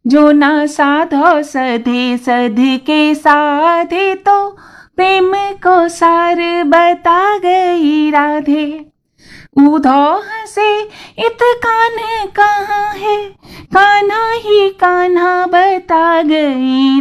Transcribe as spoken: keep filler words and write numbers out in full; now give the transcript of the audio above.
जो ना साधो सधे सध के साधे, तो प्रेम को सार बता गई राधे। उधो हंसे इत कान्ह कहाँ है, कान्हा ही कान्हा बता गई